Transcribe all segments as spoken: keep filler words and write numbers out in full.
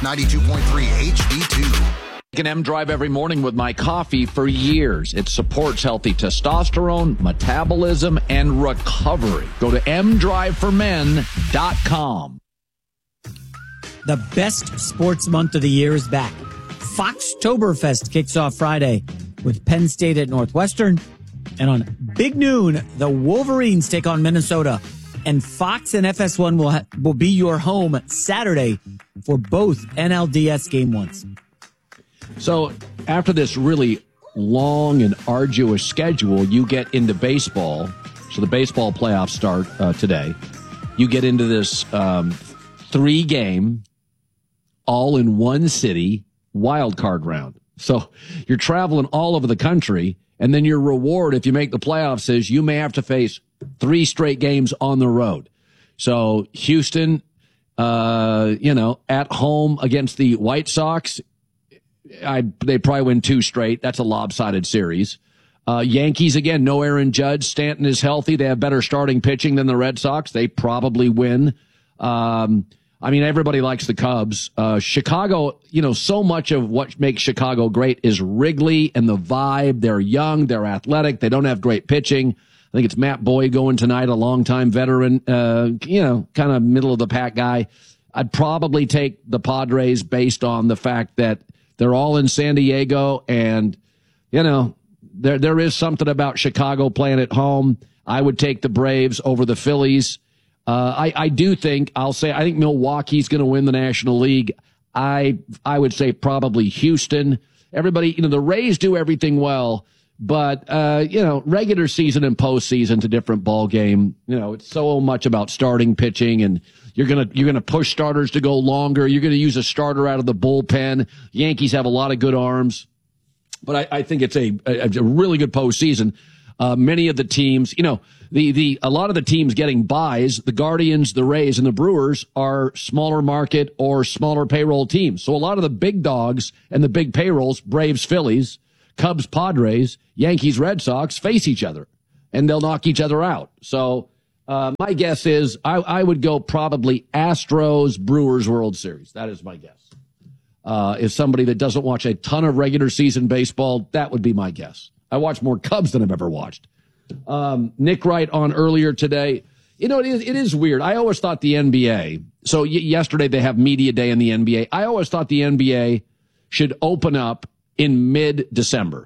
ninety-two point three H D two. Take an M Drive every morning with my coffee for years. It supports healthy testosterone, metabolism, and recovery. Go to m drive for men dot com. The best sports month of the year is back. Foxtoberfest kicks off Friday with Penn State at Northwestern. And on Big Noon, the Wolverines take on Minnesota. And Fox and F S one will ha- will be your home Saturday for both N L D S game ones. So after this really long and arduous schedule, you get into baseball. So the baseball playoffs start uh, today. You get into this um, three-game, all in one city, wild card round. So you're traveling all over the country, and then your reward, if you make the playoffs, is you may have to face three straight games on the road. So Houston, uh, you know, at home against the White Sox, I, they probably win two straight. That's a lopsided series. Uh, Yankees, again, no Aaron Judge. Stanton is healthy. They have better starting pitching than the Red Sox. They probably win. Um, I mean, everybody likes the Cubs. Uh, Chicago, you know, so much of what makes Chicago great is Wrigley and the vibe. They're young. They're athletic. They don't have great pitching. I think it's Matt Boyd going tonight, a longtime veteran, uh, you know, kind of middle of the pack guy. I'd probably take the Padres based on the fact that they're all in San Diego, and, you know, there there is something about Chicago playing at home. I would take the Braves over the Phillies. Uh, I, I do think, I'll say, I think Milwaukee's going to win the National League. I I would say probably Houston. Everybody, you know, the Rays do everything well, but, uh, you know, regular season and postseason's a different ball game. You know, it's so much about starting pitching, and you're going to, you're going to push starters to go longer. You're going to use a starter out of the bullpen. Yankees have a lot of good arms, but I, I think it's a, a, a really good postseason. Uh, many of the teams, you know, the, the, a lot of the teams getting buys, the Guardians, the Rays, and the Brewers are smaller market or smaller payroll teams. So a lot of the big dogs and the big payrolls, Braves, Phillies, Cubs, Padres, Yankees, Red Sox, face each other, and they'll knock each other out. So uh, my guess is I, I would go probably Astros, Brewers, World Series. That is my guess. Uh, if somebody that doesn't watch a ton of regular season baseball, that would be my guess. I watch more Cubs than I've ever watched. Um, Nick Wright on earlier today. You know, it is, it is weird. I always thought the N B A, so y- yesterday they have media day in the N B A. I always thought the N B A should open up in mid-December.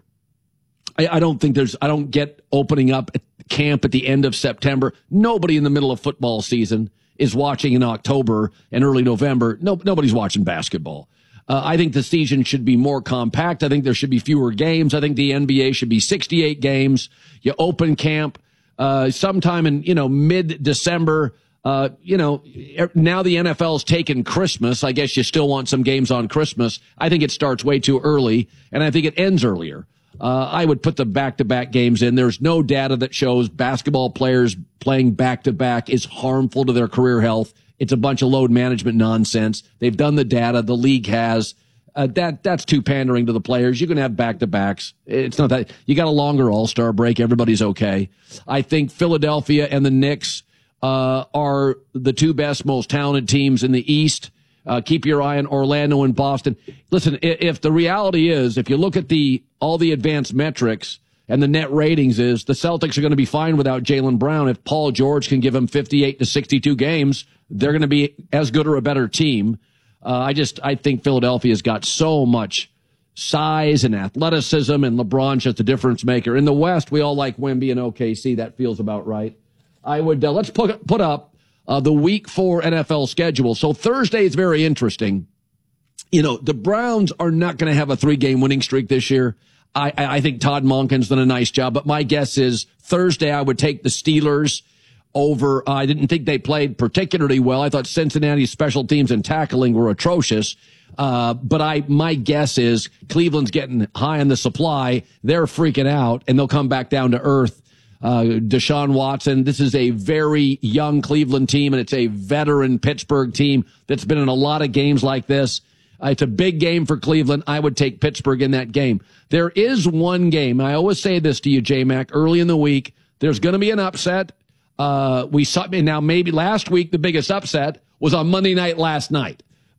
I, I don't think there's, I don't get opening up at camp at the end of September. Nobody in the middle of football season is watching in October and early November. No, nobody's watching basketball. Uh, I think the season should be more compact. I think there should be fewer games. I think the N B A should be sixty-eight games. You open camp uh, sometime in, you know, mid-December. Uh, you know, now the N F L's taken Christmas. I guess you still want some games on Christmas. I think it starts way too early, and I think it ends earlier. Uh, I would put the back-to-back games in. There's no data that shows basketball players playing back-to-back is harmful to their career health. It's a bunch of load management nonsense. They've done the data. The league has. Uh, that that's too pandering to the players. You can have back-to-backs. It's not that. You got a longer all-star break. Everybody's okay. I think Philadelphia and the Knicks uh, are the two best, most talented teams in the East. Uh, keep your eye on Orlando and Boston. Listen, if, if the reality is, if you look at the all the advanced metrics and the net ratings is, the Celtics are going to be fine without Jaylen Brown. If Paul George can give them fifty-eight to sixty-two games, they're going to be as good or a better team. Uh, I just, I think Philadelphia's got so much size and athleticism, and LeBron's just a difference maker. In the West, we all like Wemby and O K C. That feels about right. I would, uh, let's put, put up uh, the week four N F L schedule. So Thursday is very interesting. You know, the Browns are not going to have a three-game winning streak this year. I, I think Todd Monken's done a nice job, but my guess is Thursday I would take the Steelers over. Uh, I didn't think they played particularly well. I thought Cincinnati's special teams and tackling were atrocious. Uh, but I, my guess is Cleveland's getting high on the supply. They're freaking out, and they'll come back down to earth. Uh, Deshaun Watson, this is a very young Cleveland team, and it's a veteran Pittsburgh team that's been in a lot of games like this. Uh, it's a big game for Cleveland. I would take Pittsburgh in that game. There is one game. I always say this to you, J-Mac, early in the week. There's going to be an upset. Uh, we saw, now maybe last week, the biggest upset was on Monday night last night.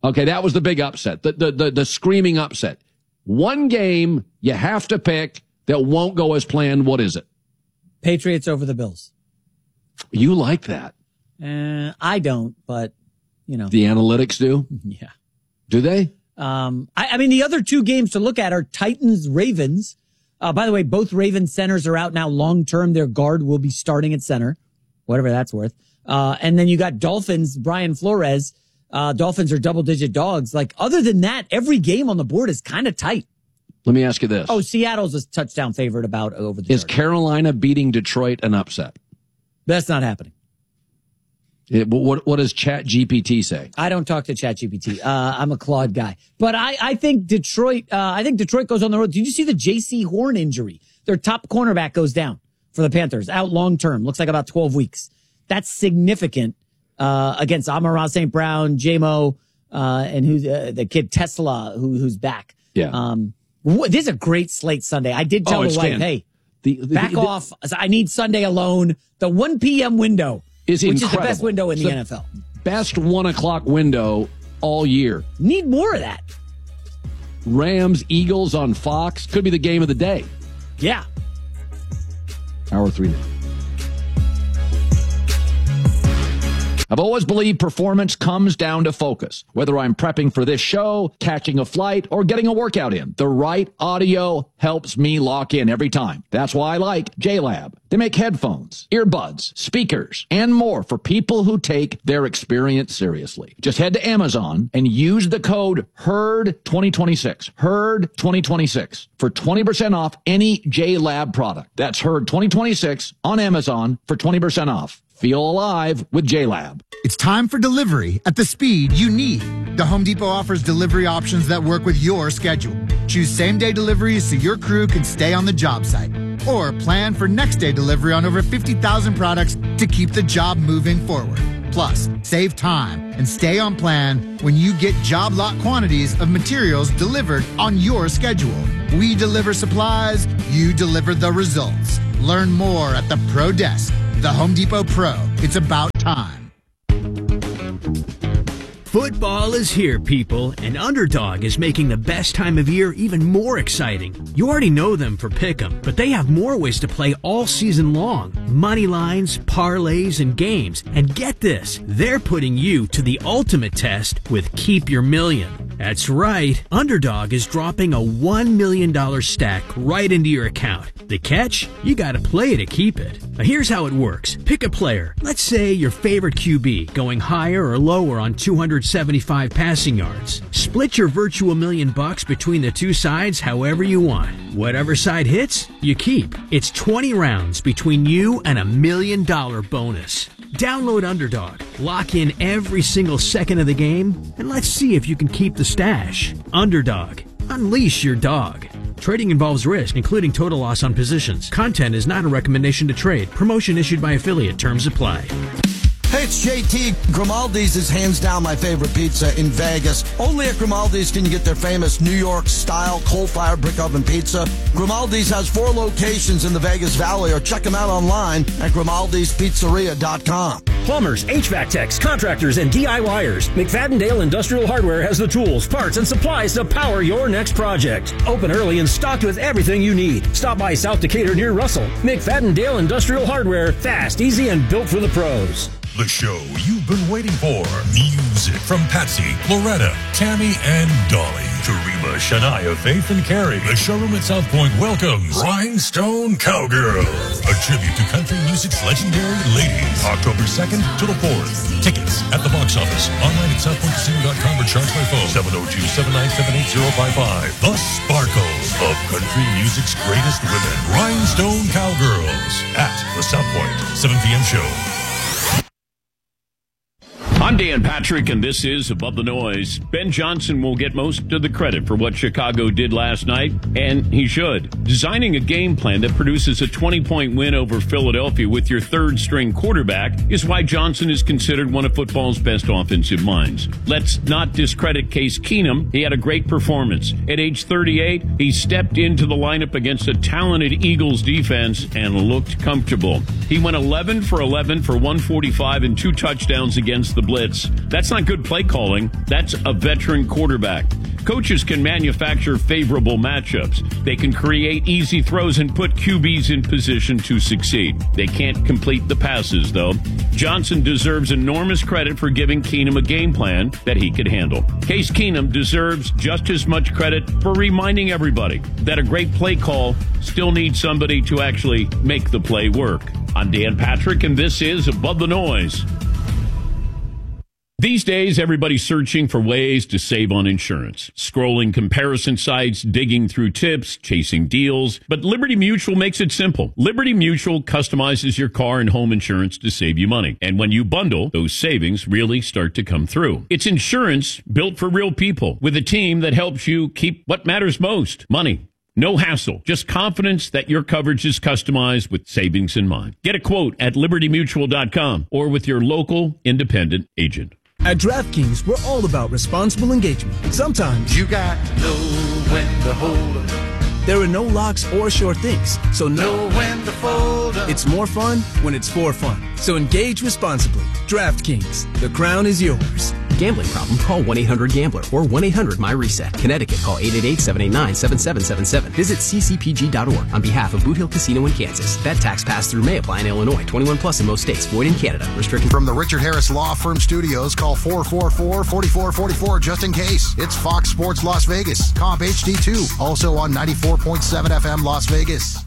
Okay, that was the big upset, the, the, the, the screaming upset. One game you have to pick that won't go as planned. What is it? Patriots over the Bills. You like that? Uh, I don't, but, you know. The analytics do? Yeah. Do they? Um, I, I mean, the other two games to look at are Titans-Ravens. Uh, by the way, both Ravens centers are out now long-term. Their guard will be starting at center, whatever that's worth. Uh, and then you got Dolphins, Brian Flores. Uh, Dolphins are double-digit dogs. Like, other than that, every game on the board is kind of tight. Let me ask you this. Oh, Seattle's a touchdown favorite about over the Is Chargers. Carolina beating Detroit an upset? That's not happening. It, what, what does Chat G P T say? I don't talk to Chat G P T. Uh, I'm a Claude guy. But I, I think Detroit, uh, I think Detroit goes on the road. Did you see the J C Horn injury? Their top cornerback goes down for the Panthers, out long term. Looks like about twelve weeks. That's significant, uh, against Amon-Ra Saint Brown, J-Mo, uh, and who's, uh, the kid Tesla, who, who's back. Yeah. Um, wh- this is a great slate Sunday. I did tell Oh, the wife, fan- hey, the, the, back the, off. I need Sunday alone. The one p.m. window. Is which incredible. is the best window in It's the, the N F L. Best one o'clock window all year. Need more of that. Rams, Eagles on Fox. Could be the game of the day. Yeah. Hour three now. I've always believed performance comes down to focus. Whether I'm prepping for this show, catching a flight, or getting a workout in, the right audio helps me lock in every time. That's why I like J-Lab. They make headphones, earbuds, speakers, and more for people who take their experience seriously. Just head to Amazon and use the code HERD twenty twenty-six. HERD twenty twenty-six for twenty percent off any J-Lab product. That's HERD twenty twenty-six on Amazon for twenty percent off. Feel alive with J-Lab. It's time for delivery at the speed you need. The Home Depot offers delivery options that work with your schedule. Choose same-day deliveries so your crew can stay on the job site. Or plan for next-day delivery on over fifty thousand products to keep the job moving forward. Plus, save time and stay on plan when you get job lot quantities of materials delivered on your schedule. We deliver supplies, you deliver the results. Learn more at the Pro Desk. The Home Depot Pro. It's about time. Football is here, people, and Underdog is making the best time of year even more exciting. You already know them for Pick'em, but they have more ways to play all season long. Money lines, parlays, and games. And get this, they're putting you to the ultimate test with Keep Your Million. That's right, Underdog is dropping a one million dollars stack right into your account. The catch? You gotta play to keep it. Now here's how it works. Pick a player. Let's say your favorite Q B, going higher or lower on two hundred seventy-five passing yards. Split your virtual million bucks between the two sides however you want. Whatever side hits, you keep. It's twenty rounds between you and a million dollar bonus. Download Underdog, lock in every single second of the game, and let's see if you can keep the stash. Underdog, unleash your dog. Trading involves risk, including total loss on positions. Content is not a recommendation to trade. Promotion issued by affiliate. Terms apply. Hey, it's J T. Grimaldi's is hands down my favorite pizza in Vegas. Only at Grimaldi's can you get their famous New York-style coal-fired brick oven pizza. Grimaldi's has four locations in the Vegas Valley, or check them out online at grimaldis pizzeria dot com. Plumbers, H V A C techs, contractors, and DIYers. McFadden-Dale Industrial Hardware has the tools, parts, and supplies to power your next project. Open early and stocked with everything you need. Stop by South Decatur near Russell. McFadden-Dale Industrial Hardware. Fast, easy, and built for the pros. The show you've been waiting for. Music from Patsy, Loretta, Tammy, and Dolly. To Reba, Shania, Faith, and Carrie. The showroom at South Point welcomes Rhinestone Cowgirl, a tribute to country music's legendary ladies. October second to the fourth. Tickets at the box office. Online at south point casino dot com or charge by phone. seven oh two, seven nine seven, eight oh five five. The sparkles of country music's greatest women. Rhinestone Cowgirls at the South Point seven p.m. show. I'm Dan Patrick, and this is Above the Noise. Ben Johnson will get most of the credit for what Chicago did last night, and he should. Designing a game plan that produces a twenty-point win over Philadelphia with your third-string quarterback is why Johnson is considered one of football's best offensive minds. Let's not discredit Case Keenum. He had a great performance. At age thirty-eight, he stepped into the lineup against a talented Eagles defense and looked comfortable. He went eleven for eleven for one forty-five and two touchdowns against the Blitz. blitz. That's not good play calling. That's a veteran quarterback. Coaches can manufacture favorable matchups. They can create easy throws and put Q Bs in position to succeed. They can't complete the passes, though. Johnson deserves enormous credit for giving Keenum a game plan that he could handle. Case Keenum deserves just as much credit for reminding everybody that a great play call still needs somebody to actually make the play work. I'm Dan Patrick, and this is Above the Noise. These days, everybody's searching for ways to save on insurance. Scrolling comparison sites, digging through tips, chasing deals. But Liberty Mutual makes it simple. Liberty Mutual customizes your car and home insurance to save you money. And when you bundle, those savings really start to come through. It's insurance built for real people with a team that helps you keep what matters most, money. No hassle, just confidence that your coverage is customized with savings in mind. Get a quote at liberty mutual dot com or with your local independent agent. At DraftKings, we're all about responsible engagement. Sometimes you got to know when to hold up. There are no locks or sure things, so know when to fold up. It's more fun when it's for fun. So engage responsibly. DraftKings, the crown is yours. Gambling problem? Call one eight hundred gambler or one eight hundred my reset. Connecticut, call eight eight eight, seven eight nine, seven seven seven seven. Visit c c p g dot org on behalf of Boot Hill Casino in Kansas. That tax pass-through may apply in Illinois. twenty-one plus in most states. Void in Canada. Restricted. From the Richard Harris Law Firm Studios, call four four four, four four four four just in case. It's Fox Sports Las Vegas. Comp H D two. Also on ninety-four point seven F M Las Vegas.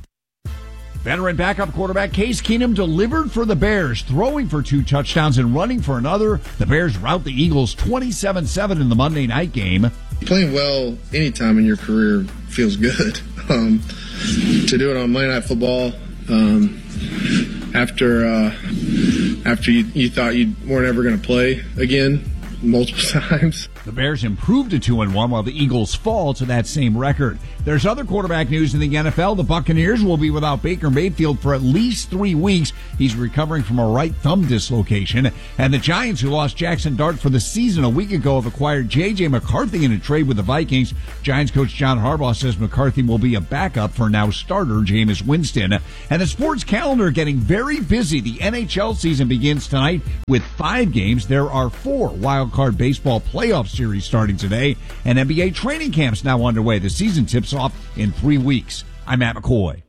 Veteran backup quarterback Case Keenum delivered for the Bears, throwing for two touchdowns and running for another. The Bears rout the Eagles twenty-seven seven in the Monday night game. Playing well anytime in your career feels good. Um, to do it on Monday Night Football um, after uh, after you, you thought you weren't ever going to play again multiple times. The Bears improved to two and one while the Eagles fall to that same record. There's other quarterback news in the N F L. The Buccaneers will be without Baker Mayfield for at least three weeks. He's recovering from a right thumb dislocation. And the Giants, who lost Jackson Dart for the season a week ago, have acquired J J McCarthy in a trade with the Vikings. Giants coach John Harbaugh says McCarthy will be a backup for now starter Jameis Winston. And the sports calendar getting very busy. The N H L season begins tonight with five games. There are four wild card baseball playoff series starting today, and N B A training camps now underway. The season tips off in three weeks. I'm Matt McCoy.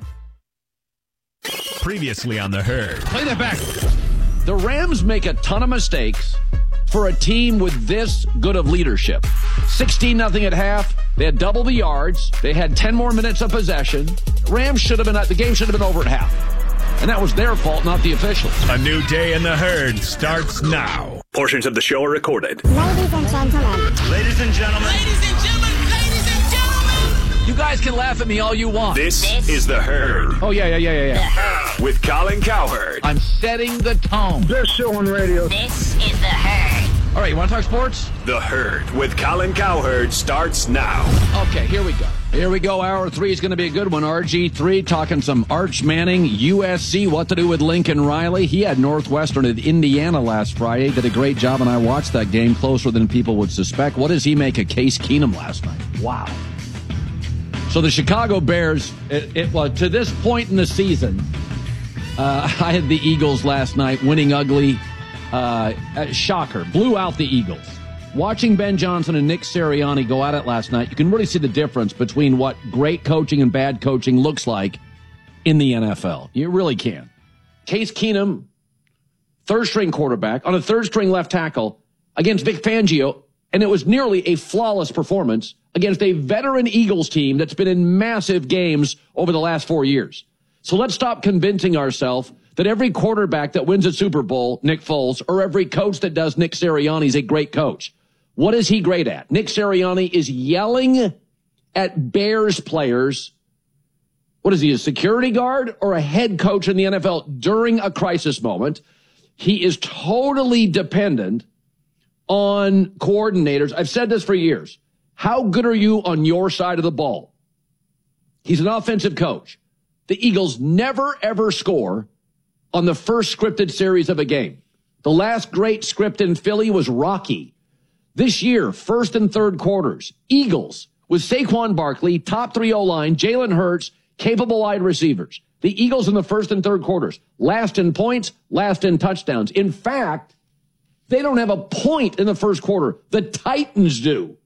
Previously on The Herd. Play that back. The Rams make a ton of mistakes for a team with this good of leadership. sixteen nothing at half. They had double the yards. They had ten more minutes of possession. Rams should have been, the game should have been over at half. And that was their fault, not the officials. A new day in The Herd starts now. Portions of the show are recorded. Ladies and gentlemen. Ladies and gentlemen. Ladies and gentlemen. Ladies and gentlemen. You guys can laugh at me all you want. This, this is The Herd. Oh, yeah, yeah, yeah, yeah, yeah. The Herd. With Colin Cowherd. I'm setting the tone. Best show on radio. This is The Herd. All right, you want to talk sports? The Herd with Colin Cowherd starts now. Okay, here we go. Here we go. Hour three is going to be a good one. R G three talking some Arch Manning, U S C, what to do with Lincoln Riley. He had Northwestern at Indiana last Friday. Did a great job, and I watched that game closer than people would suspect. What does he make of Case Keenum last night? Wow. So the Chicago Bears, it, it was to this point in the season, uh, I had the Eagles last night winning ugly. Uh, shocker. Blew out the Eagles. Watching Ben Johnson and Nick Sirianni go at it last night, you can really see the difference between what great coaching and bad coaching looks like in the N F L. You really can. Case Keenum, third-string quarterback, on a third-string left tackle against Vic Fangio, and it was nearly a flawless performance against a veteran Eagles team that's been in massive games over the last four years. So let's stop convincing ourselves that every quarterback that wins a Super Bowl, Nick Foles, or every coach that does Nick Sirianni is a great coach. What is he great at? Nick Sirianni is yelling at Bears players. What is he, a security guard or a head coach in the N F L during a crisis moment? He is totally dependent on coordinators. I've said this for years. How good are you on your side of the ball? He's an offensive coach. The Eagles never, ever score on the first scripted series of a game. The last great script in Philly was Rocky. This year, first and third quarters, Eagles with Saquon Barkley, top three O-line, Jalen Hurts, capable wide receivers. The Eagles in the first and third quarters, last in points, last in touchdowns. In fact, They don't have a point in the first quarter. The Titans do.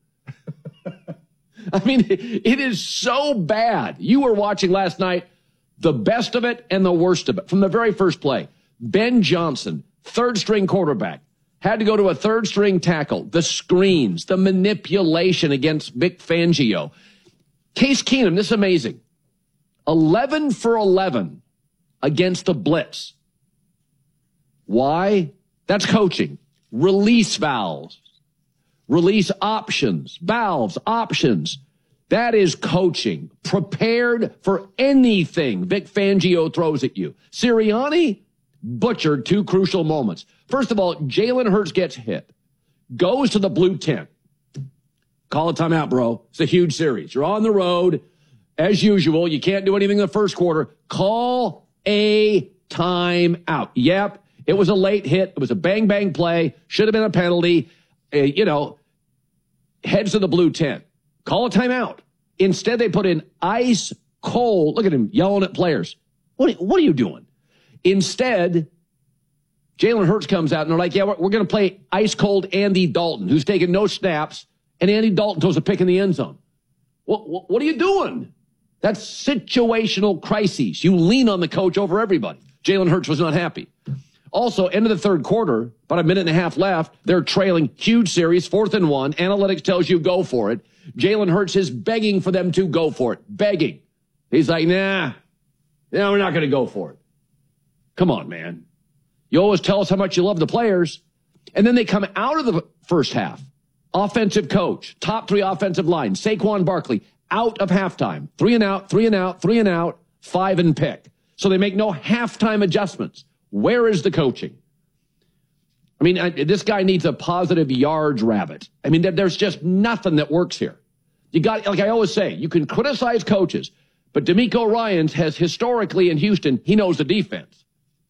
I mean, it is so bad. You were watching last night the best of it and the worst of it. From the very first play, Ben Johnson, third string quarterback, had to go to a third string tackle. The screens, the manipulation against Vic Fangio. Case Keenum, this is amazing. eleven for eleven against the blitz. Why? That's coaching. Release valves. Release options. Valves, options. That is coaching. Prepared for anything Vic Fangio throws at you. Sirianni butchered two crucial moments. First of all, Jalen Hurts gets hit. Goes to the blue tent. Call a timeout, bro. It's a huge series. You're on the road. As usual, you can't do anything in the first quarter. Call a timeout. Yep, it was a late hit. It was a bang-bang play. Should have been a penalty. Uh, you know, heads to the blue tent. Call a timeout. Instead, they put in ice cold. Look at him yelling at players. What, what are you doing? Instead, Jalen Hurts comes out and they're like, yeah, we're, we're going to play ice cold Andy Dalton, who's taking no snaps, and Andy Dalton throws a pick in the end zone. What, what, what are you doing? That's situational crises. You lean on the coach over everybody. Jalen Hurts was not happy. Also, end of the third quarter, about a minute and a half left. They're trailing, huge series, fourth and one. Analytics tells you go for it. Jalen Hurts is begging for them to go for it. Begging. He's like, nah, no, we're not going to go for it. Come on, man. You always tell us how much you love the players. And then they come out of the first half. Offensive coach, top three offensive line, Saquon Barkley, out of halftime. Three and out, three and out, three and out, five and pick. So they make no halftime adjustments. Where is the coaching? I mean, I, this guy needs a positive yards rabbit. I mean, there, there's just nothing that works here. You got, like I always say, you can criticize coaches, but DeMeco Ryans has historically in Houston, he knows the defense.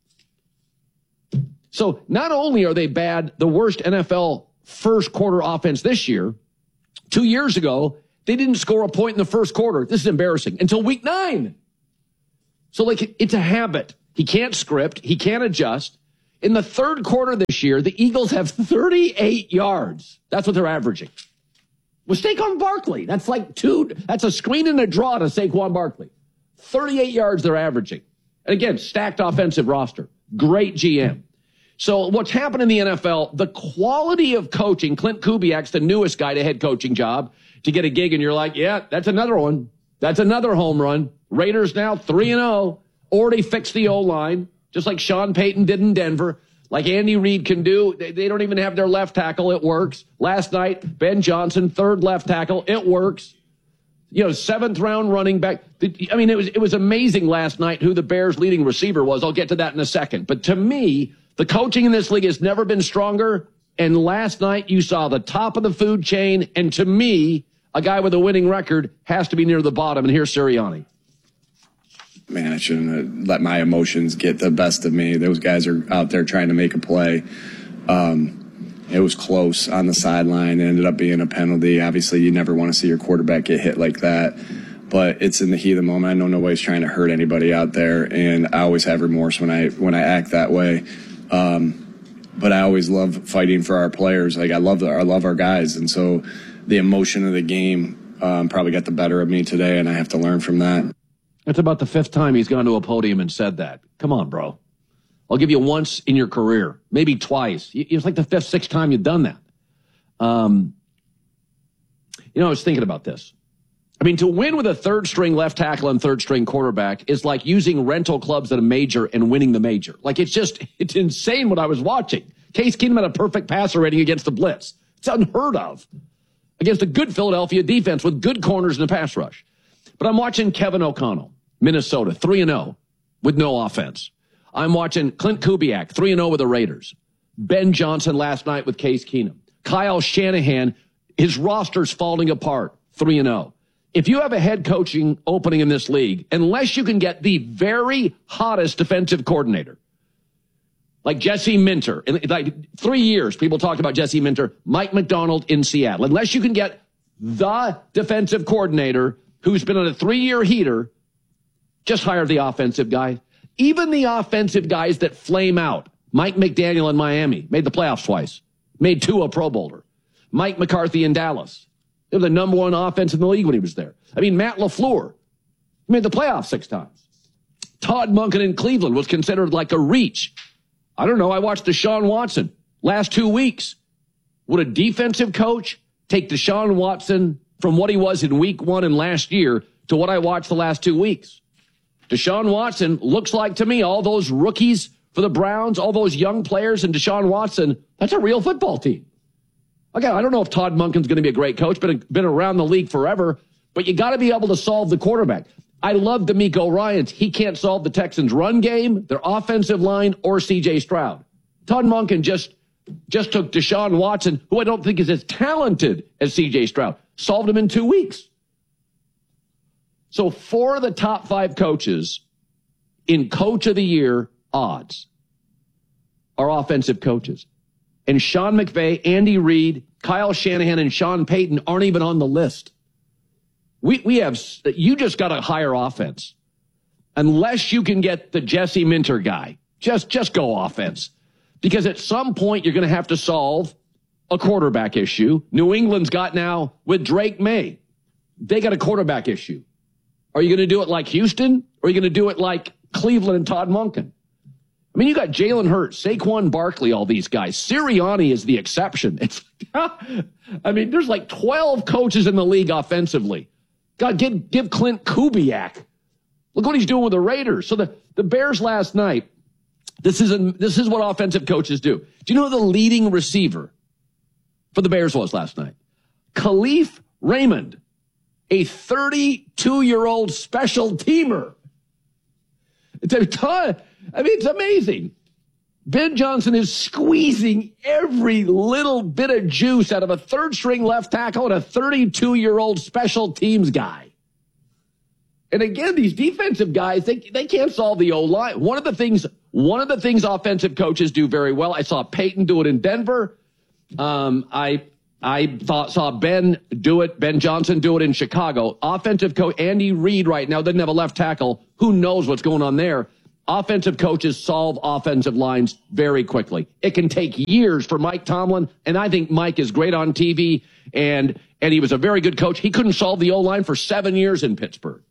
So not only are they bad, the worst N F L first quarter offense this year, two years ago, they didn't score a point in the first quarter. This is embarrassing until week nine. So like it's a habit. He can't script. He can't adjust. In the third quarter this year, the Eagles have thirty-eight yards. That's what they're averaging. Mistake on Barkley. That's like two. That's a screen and a draw to Saquon Barkley. thirty-eight yards they're averaging. And again, stacked offensive roster. Great G M. So what's happened in the N F L, the quality of coaching, Clint Kubiak's the newest guy to head coaching job to get a gig, and you're like, yeah, that's another one. That's another home run. Raiders now three and oh. Already fixed the O-line, just like Sean Payton did in Denver, like Andy Reid can do. They, they don't even have their left tackle. It works. Last night, Ben Johnson, third left tackle. It works. You know, seventh round running back. I mean, it was, it was amazing last night who the Bears' leading receiver was. I'll get to that in a second. But to me, the coaching in this league has never been stronger. And last night, you saw the top of the food chain. And to me, a guy with a winning record has to be near the bottom. And here's Sirianni. Man, I shouldn't have let my emotions get the best of me. Those guys are out there trying to make a play. Um, it was close on the sideline. It ended up being a penalty. Obviously, you never want to see your quarterback get hit like that. But it's in the heat of the moment. I know nobody's trying to hurt anybody out there, and I always have remorse when I when I act that way. Um, but I always love fighting for our players. Like I love the, I love our guys, and so the emotion of the game um, probably got the better of me today, and I have to learn from that. That's about the fifth time he's gone to a podium and said that. Come on, bro. I'll give you once in your career, maybe twice. It's like the fifth, sixth time you've done that. Um, you know, I was thinking about this. I mean, to win with a third-string left tackle and third-string quarterback is like using rental clubs at a major and winning the major. Like, it's just, it's insane what I was watching. Case Keenum had a perfect passer rating against the blitz. It's unheard of. Against a good Philadelphia defense with good corners in the pass rush. But I'm watching Kevin O'Connell, Minnesota, three and oh with no offense. I'm watching Clint Kubiak, three and oh with the Raiders. Ben Johnson last night with Case Keenum. Kyle Shanahan, his roster's falling apart, three and oh. If you have a head coaching opening in this league, unless you can get the very hottest defensive coordinator, like Jesse Minter, in like three years, people talked about Jesse Minter, Mike McDonald in Seattle. Unless you can get the defensive coordinator who's been on a three-year heater, just hire the offensive guy. Even the offensive guys that flame out, Mike McDaniel in Miami made the playoffs twice, made Tua a Pro Bowler. Mike McCarthy in Dallas. They were the number one offense in the league when he was there. I mean, Matt LaFleur made the playoffs six times. Todd Monken in Cleveland was considered like a reach. I don't know. I watched Deshaun Watson last two weeks. Would a defensive coach take Deshaun Watson from what he was in week one and last year to what I watched the last two weeks? Deshaun Watson looks like to me all those rookies for the Browns, all those young players and Deshaun Watson, that's a real football team. Again, I don't know if Todd Monken's going to be a great coach, been, been around the league forever, but you got to be able to solve the quarterback. I love D'Amico Ryans. He can't solve the Texans' run game, their offensive line, or C J Stroud. Todd Monken just, just took Deshaun Watson, who I don't think is as talented as C J Stroud, solved him in two weeks. So four of the top five coaches in Coach of the Year odds are offensive coaches. And Sean McVay, Andy Reid, Kyle Shanahan, and Sean Payton aren't even on the list. We we have, you just got to hire offense. Unless you can get the Jesse Minter guy, just, just go offense. Because at some point you're going to have to solve a quarterback issue. New England's got now with Drake May. They got a quarterback issue. Are you going to do it like Houston? Or are you going to do it like Cleveland and Todd Monken? I mean, you got Jalen Hurts, Saquon Barkley, all these guys. Sirianni is the exception. It's, I mean, there's like twelve coaches in the league offensively. God, give, give Clint Kubiak. Look what he's doing with the Raiders. So the, the Bears last night, this is, a, this is what offensive coaches do. Do you know who the leading receiver for the Bears was last night? Khalif Raymond, a thirty-two-year-old special teamer. It's a ton. I mean, it's amazing. Ben Johnson is squeezing every little bit of juice out of a third-string left tackle and a thirty-two-year-old special teams guy. And again, these defensive guys, they they can't solve the O-line. One of the things, one of the things offensive coaches do very well. I saw Peyton do it in Denver. Um, I I thought saw Ben do it, Ben Johnson do it in Chicago. Offensive coach Andy Reid right now doesn't have a left tackle. Who knows what's going on there? Offensive coaches solve offensive lines very quickly. It can take years for Mike Tomlin, and I think Mike is great on T V, and and he was a very good coach. He couldn't solve the O-line for seven years in Pittsburgh.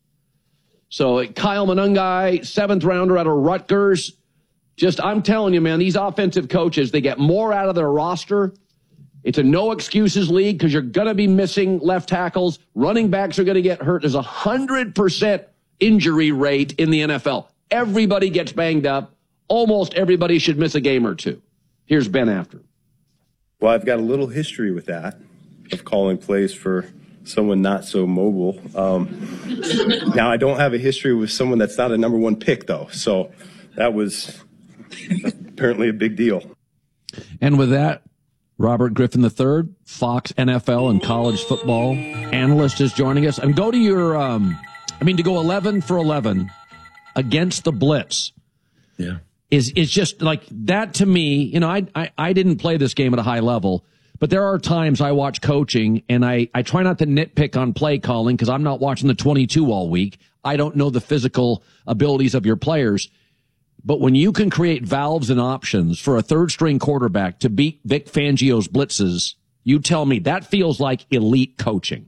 So Kyle Monangai, seventh rounder out of Rutgers. Just, I'm telling you, man, these offensive coaches, they get more out of their roster. It's a no excuses league because you're going to be missing left tackles. Running backs are going to get hurt. There's a one hundred percent injury rate in the N F L. Everybody gets banged up. Almost everybody should miss a game or two. Here's Ben after. Well, I've got a little history with that, of calling plays for someone not so mobile. Um, now, I don't have a history with someone that's not a number one pick, though. So that was apparently a big deal. And with that, Robert Griffin the third, Fox N F L and college football analyst, is joining us. And go to your, um, I mean, to go eleven for eleven against the blitz. Yeah. Is, is just like that to me. You know, I, I, I didn't play this game at a high level, but there are times I watch coaching and I, I try not to nitpick on play calling because I'm not watching the twenty-two all week. I don't know the physical abilities of your players. But when you can create valves and options for a third string quarterback to beat Vic Fangio's blitzes, you tell me that feels like elite coaching.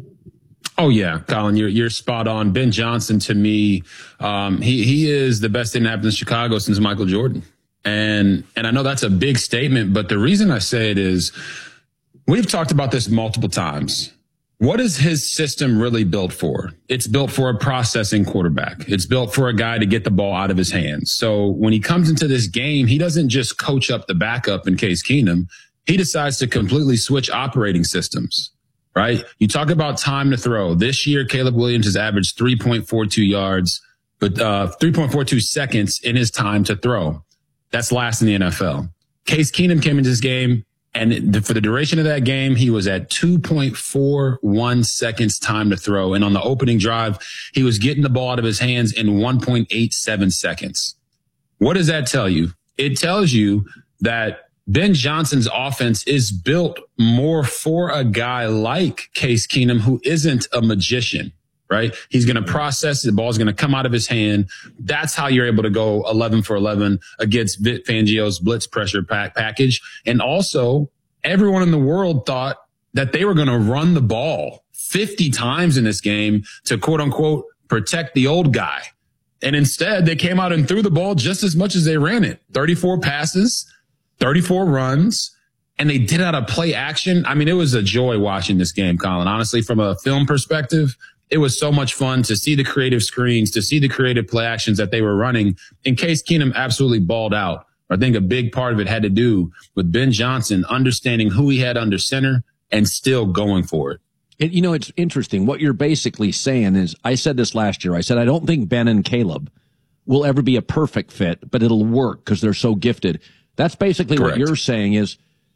Oh yeah, Colin, you're you're spot on. Ben Johnson, to me, um, he he is the best thing that happened in Chicago since Michael Jordan, and and I know that's a big statement, but the reason I say it is we've talked about this multiple times. What is his system really built for? It's built for a processing quarterback. It's built for a guy to get the ball out of his hands. So when he comes into this game, he doesn't just coach up the backup in Case Keenum. He decides to completely switch operating systems. Right? You talk about time to throw. This year, Caleb Williams has averaged three point four two yards, but uh, three point four two seconds in his time to throw. That's last in the N F L. Case Keenum came into this game, and for the duration of that game, he was at two point four one seconds time to throw. And on the opening drive, he was getting the ball out of his hands in one point eight seven seconds. What does that tell you? It tells you that Ben Johnson's offense is built more for a guy like Case Keenum, who isn't a magician, right? He's going to process it. The ball's going to come out of his hand. That's how you're able to go eleven for eleven against Vic Fangio's blitz pressure pack package. And also, everyone in the world thought that they were going to run the ball fifty times in this game to quote unquote protect the old guy. And instead, they came out and threw the ball just as much as they ran it. thirty-four passes, thirty-four runs, and they did out of play action. I mean, it was a joy watching this game, Colin. Honestly, from a film perspective, it was so much fun to see the creative screens, to see the creative play actions that they were running. In Case Keenum absolutely balled out. I think a big part of it had to do with Ben Johnson understanding who he had under center and still going for it. And, you know, it's interesting. What you're basically saying is, I said this last year. I said, I don't think Ben and Caleb will ever be a perfect fit, but it'll work because they're so gifted. That's basically Correct. What you're saying is,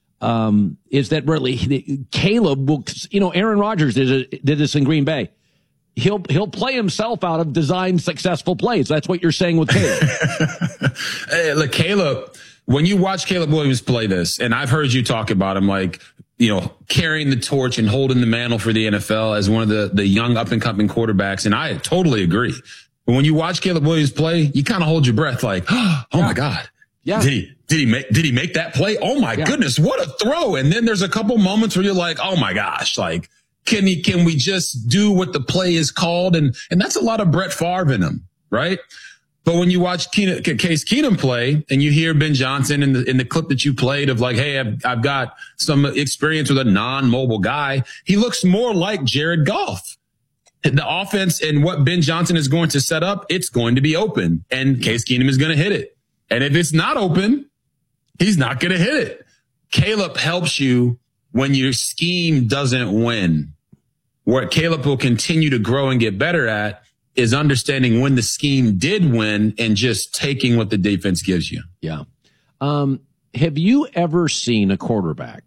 um, is that really Caleb will, you know, Aaron Rodgers did, a, did this in Green Bay. He'll, he'll play himself out of designed successful plays. That's what you're saying with Caleb. Hey, look, Caleb, when you watch Caleb Williams play this, and I've heard you talk about him, like, you know, carrying the torch and holding the mantle for the N F L as one of the, the young up and coming quarterbacks. And I totally agree. But when you watch Caleb Williams play, you kind of hold your breath like, oh yeah. my God. Yeah. Did he, did he make, did he make that play? Oh my yeah. goodness. What a throw. And then there's a couple moments where you're like, oh my gosh, like, can he, can we just do what the play is called? And, and that's a lot of Brett Favre in him, right? But when you watch Keenum, Case Keenum play and you hear Ben Johnson in the, in the clip that you played of like, hey, I've, I've got some experience with a non-mobile guy, he looks more like Jared Goff. The offense and what Ben Johnson is going to set up, it's going to be open and Case Keenum is going to hit it. And if it's not open, he's not going to hit it. Caleb helps you when your scheme doesn't win. What Caleb will continue to grow and get better at is understanding when the scheme did win and just taking what the defense gives you. Yeah. Um, have you ever seen a quarterback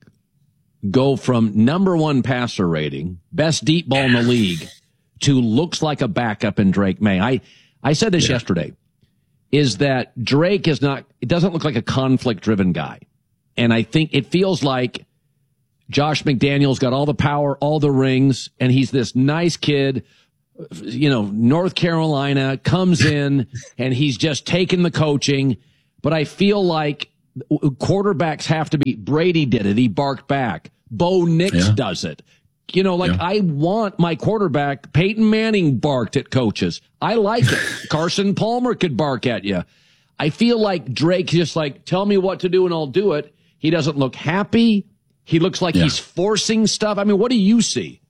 go from number one passer rating, best deep ball in the league, to looks like a backup in Drake May? I, I said this yeah. yesterday, is that Drake is not, it doesn't look like a conflict driven guy. And I think it feels like Josh McDaniels got all the power, all the rings, and he's this nice kid, you know, North Carolina, comes in and he's just taking the coaching. But I feel like quarterbacks have to be, Brady did it. He barked back. Bo Nix yeah. does it. You know, like yeah. I want my quarterback. Peyton Manning barked at coaches. I like it. Carson Palmer could bark at you. I feel like Drake's just like, tell me what to do and I'll do it. He doesn't look happy. He looks like yeah. he's forcing stuff. I mean, what do you see?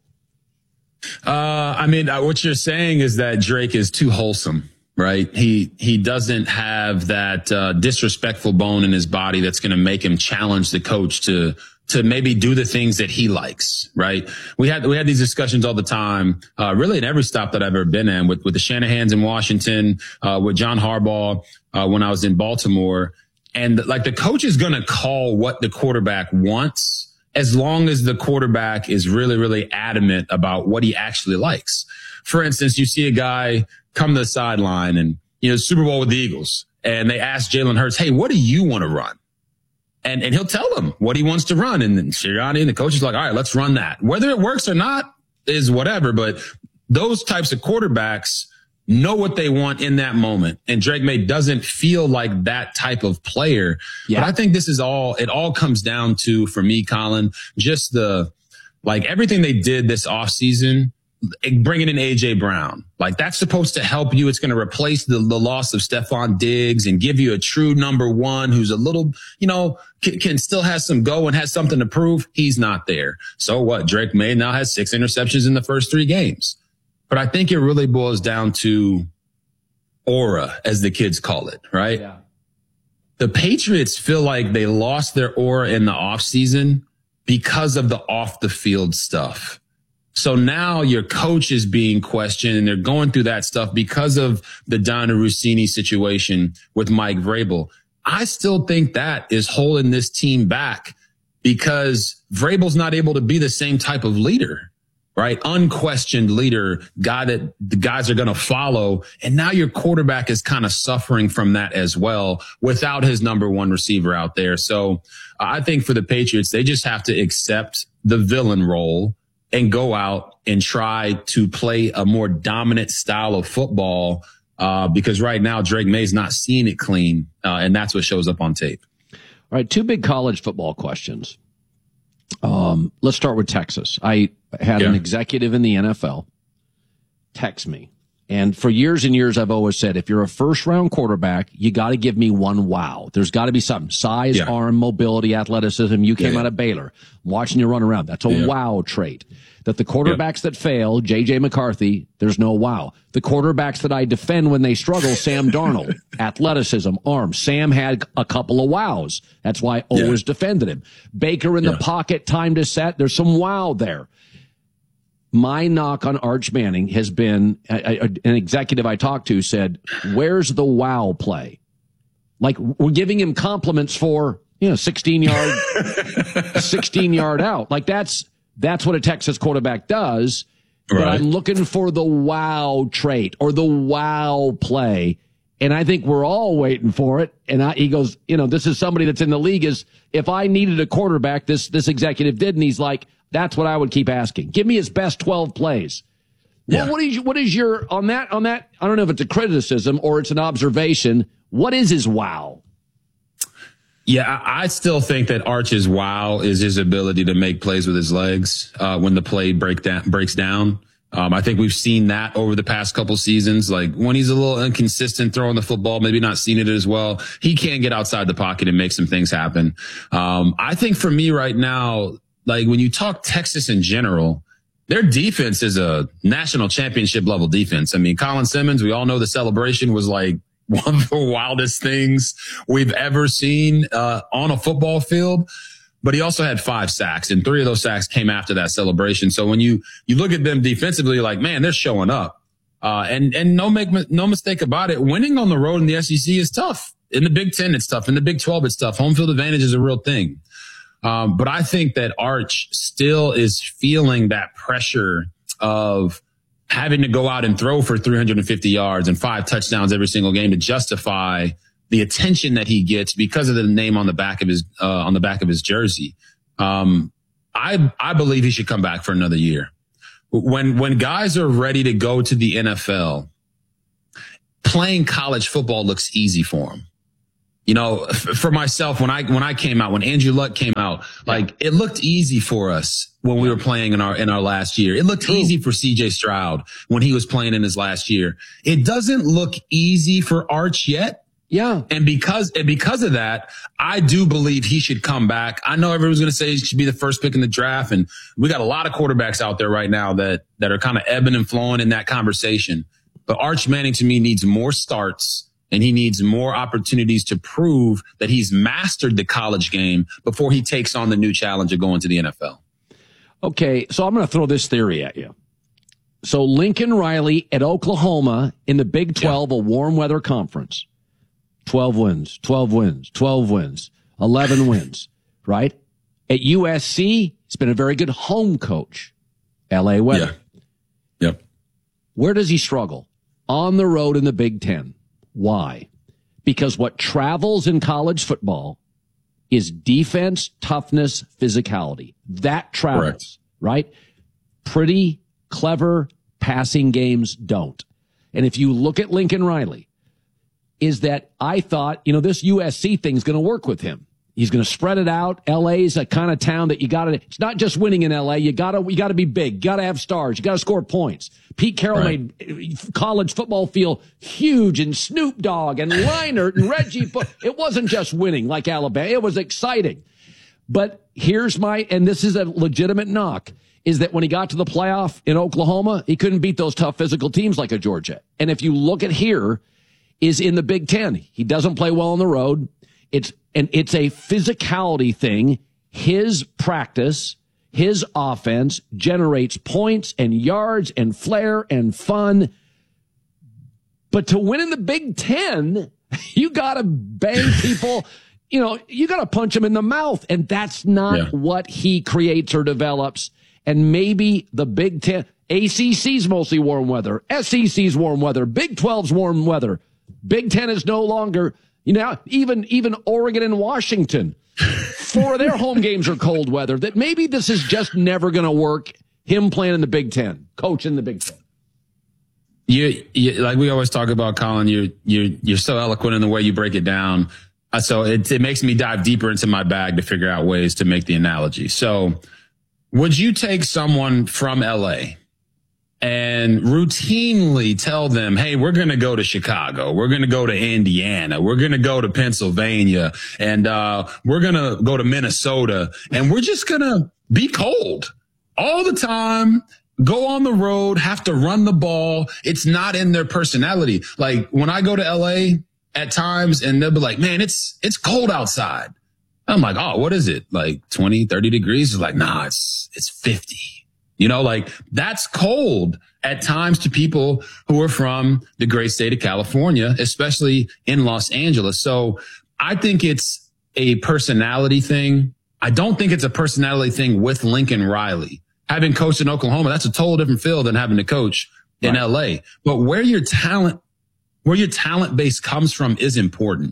Uh, I mean, uh, what you're saying is that Drake is too wholesome, right? He, he doesn't have that, uh, disrespectful bone in his body that's going to make him challenge the coach to, to maybe do the things that he likes, right? We had, we had these discussions all the time, uh, really in every stop that I've ever been in with, with the Shanahans in Washington, uh, with John Harbaugh, uh, when I was in Baltimore. And like the coach is going to call what the quarterback wants, as long as the quarterback is really, really adamant about what he actually likes. For instance, you see a guy come to the sideline and, you know, Super Bowl with the Eagles, and they ask Jalen Hurts, hey, what do you want to run? And, and he'll tell them what he wants to run. And then Sirianni and the coach is like, all right, let's run that. Whether it works or not is whatever. But those types of quarterbacks know what they want in that moment. And Drake May doesn't feel like that type of player. Yeah. But I think this is all, it all comes down to, for me, Colin, just the, like everything they did this offseason, bringing in A J Brown. Like that's supposed to help you. It's going to replace the, the loss of Stephon Diggs and give you a true number one who's a little, you know, can, can still has some go and has something to prove. He's not there. So what? Drake May now has six interceptions in the first three games. But I think it really boils down to aura, as the kids call it, right? Yeah. The Patriots feel like they lost their aura in the offseason because of the off the field stuff. So now your coach is being questioned and they're going through that stuff because of the Donna Rossini situation with Mike Vrabel. I still think that is holding this team back because Vrabel's not able to be the same type of leader. Right? Unquestioned leader, guy that the guys are going to follow. And now your quarterback is kind of suffering from that as well without his number one receiver out there. So uh, I think for the Patriots, they just have to accept the villain role and go out and try to play a more dominant style of football, uh, because right now Drake May's not seeing it clean, uh, and that's what shows up on tape. All right, two big college football questions. Um, let's start with Texas. I had Yeah. an executive in the N F L text me. And for years and years, I've always said, if you're a first round quarterback, you got to give me one wow. There's got to be something. Size, Yeah. arm, mobility, athleticism. You came Yeah, yeah. out of Baylor. I'm watching you run around. That's a Yeah. wow trait. That the quarterbacks that fail, J J McCarthy, there's no wow. The quarterbacks that I defend when they struggle, Sam Darnold, athleticism, arm. Sam had a couple of wows. That's why I always defended him. Baker in the pocket, time to set. There's some wow there. My knock on Arch Manning has been, a, a, an executive I talked to said, where's the wow play? Like, we're giving him compliments for, you know, sixteen yard, sixteen yard out. Like, that's, that's what a Texas quarterback does. But Right. I'm looking for the wow trait or the wow play. And I think we're all waiting for it. And I, he goes, you know, this is somebody that's in the league is, if I needed a quarterback, this, this executive did. And he's like, that's what I would keep asking. Give me his best twelve plays. Yeah. Well, what is, what is your, on that, on that, I don't know if it's a criticism or it's an observation. What is his wow? Yeah, I, I still think that Arch's wow is his ability to make plays with his legs uh, when the play break down, breaks down. Um, I think we've seen that over the past couple seasons. Like when he's a little inconsistent throwing the football, maybe not seeing it as well, he can get outside the pocket and make some things happen. Um, I think for me right now, like when you talk Texas in general, their defense is a national championship level defense. I mean, Colin Simmons, we all know the celebration was like one of the wildest things we've ever seen uh, on a football field. But he also had five sacks, and three of those sacks came after that celebration. So when you you look at them defensively, you're like, man, they're showing up. Uh, and and no make no mistake about it, winning on the road in the S E C is tough. In the Big Ten, it's tough. In the Big twelve, it's tough. Home field advantage is a real thing. Um, but I think that Arch still is feeling that pressure of having to go out and throw for three hundred fifty yards and five touchdowns every single game to justify the attention that he gets because of the name on the back of his uh, on the back of his jersey. Um, I I believe he should come back for another year. When when guys are ready to go to the N F L, playing college football looks easy for him. You know, f- for myself, when I when I came out, when Andrew Luck came out, like it looked easy for us when we were playing in our in our last year. It looked easy for C J Stroud when he was playing in his last year. It doesn't look easy for Arch yet. Yeah. And because, and because of that, I do believe he should come back. I know everyone's going to say he should be the first pick in the draft. And we got a lot of quarterbacks out there right now that, that are kind of ebbing and flowing in that conversation. But Arch Manning to me needs more starts and he needs more opportunities to prove that he's mastered the college game before he takes on the new challenge of going to the N F L. Okay. So I'm going to throw this theory at you. So Lincoln Riley at Oklahoma in the Big twelve, yeah. a warm weather conference. twelve wins, twelve wins, twelve wins, eleven wins, right? At U S C, he's been a very good home coach. L A weather. Yeah. Yep. Where does he struggle? On the road in the Big Ten. Why? Because what travels in college football is defense, toughness, physicality. That travels, Correct. Right? Pretty clever passing games don't. And if you look at Lincoln Riley, is that I thought, you know, this U S C thing's going to work with him. He's going to spread it out. L A is a kind of town that you got to, it's not just winning in L A. You got to, you got to be big. You got to have stars. You got to score points. Pete Carroll right. made college football feel huge, and Snoop Dogg and Leinart and Reggie. But it wasn't just winning like Alabama. It was exciting. But here's my, and this is a legitimate knock, is that when he got to the playoff in Oklahoma, he couldn't beat those tough physical teams like a Georgia. And if you look at here, is in the Big Ten. He doesn't play well on the road. It's, and it's a physicality thing. His practice, his offense generates points and yards and flair and fun. But to win in the Big Ten, you got to bang people. You know, you got to punch them in the mouth. And that's not yeah. what he creates or develops. And maybe the Big Ten, A C C's mostly warm weather, S E C's warm weather, Big twelve's warm weather. Big Ten is no longer, you know, even, even Oregon and Washington, four of their home games are cold weather. That maybe this is just never going to work. Him playing in the Big Ten, coaching the Big Ten. You, you like we always talk about, Colin. You're you're you're so eloquent in the way you break it down. Uh, so it it makes me dive deeper into my bag to figure out ways to make the analogy. So, would you take someone from L A and routinely tell them, hey, we're going to go to Chicago. We're going to go to Indiana. We're going to go to Pennsylvania, and uh, we're going to go to Minnesota, and we're just going to be cold all the time, go on the road, have to run the ball. It's not in their personality. Like when I go to L A at times and they'll be like, man, it's, it's cold outside. I'm like, oh, what is it? Like twenty, thirty degrees? It's like, nah, it's, it's fifty. You know, like that's cold at times to people who are from the great state of California, especially in Los Angeles. So I think it's a personality thing. I don't think it's a personality thing with Lincoln Riley. Having coached in Oklahoma, that's a total different field than having to coach in right. L A. But where your talent, where your talent base comes from is important.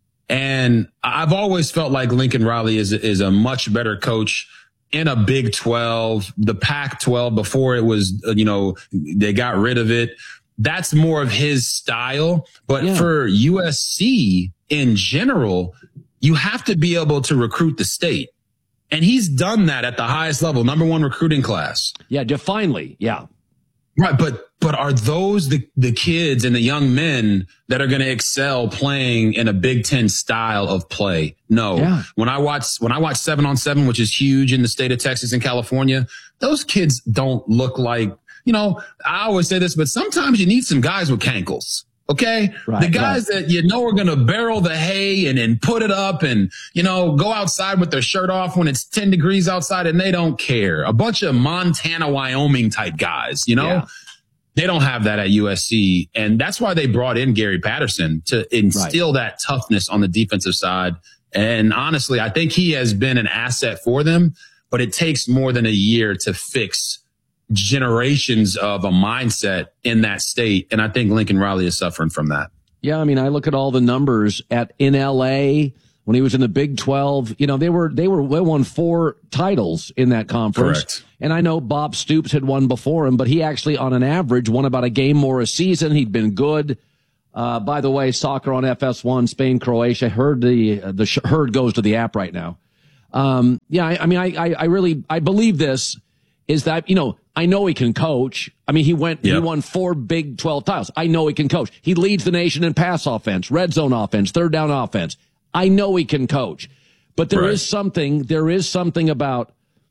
And I've always felt like Lincoln Riley is, is a much better coach in a Big twelve, the Pac twelve before it was, you know, they got rid of it. That's more of his style. But yeah. for U S C in general, you have to be able to recruit the state. And he's done that at the highest level, number one recruiting class. Yeah, definitely. Yeah. Right. But, but are those the, the kids and the young men that are going to excel playing in a Big Ten style of play? No. Yeah. When I watch, when I watch seven on seven, which is huge in the state of Texas and California, those kids don't look like, you know, I always say this, but sometimes you need some guys with cankles. Okay. Right, the guys right. that you know are going to barrel the hay and, and put it up and, you know, go outside with their shirt off when it's ten degrees outside and they don't care. A bunch of Montana, Wyoming type guys, you know, yeah. they don't have that at U S C. And that's why they brought in Gary Patterson to instill right. that toughness on the defensive side. And honestly, I think he has been an asset for them, but it takes more than a year to fix generations of a mindset in that state. And I think Lincoln Riley is suffering from that. Yeah. I mean, I look at all the numbers at in L A when he was in the Big twelve, you know, they were, they were, they won four titles in that conference. Correct. And I know Bob Stoops had won before him, but he actually on an average won about a game more a season. He'd been good. Uh, by the way, soccer on F S one, Spain, Croatia, heard the, uh, the sh- herd goes to the app right now. Um, yeah, I, I mean, I, I, I really, I believe this is that, you know, I know he can coach. I mean, he went, yep. he won four Big twelve titles. I know he can coach. He leads the nation in pass offense, red zone offense, third down offense. I know he can coach, but there right. is something, there is something about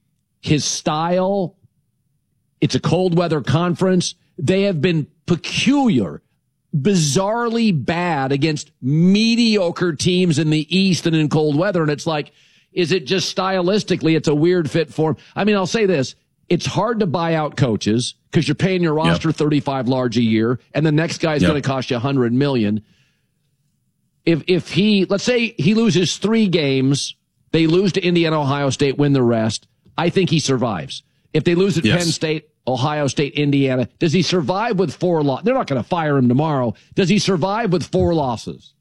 his style. It's a cold weather conference. They have been peculiar, bizarrely bad against mediocre teams in the East and in cold weather. And it's like, is it just stylistically, it's a weird fit for him? I mean, I'll say this. It's hard to buy out coaches because you're paying your roster yep. thirty-five large a year, and the next guy's yep. going to cost you one hundred million. If if he, let's say he loses three games, they lose to Indiana, Ohio State, win the rest. I think he survives. If they lose at yes. Penn State, Ohio State, Indiana, does he survive with four losses? They're not going to fire him tomorrow. Does he survive with four losses?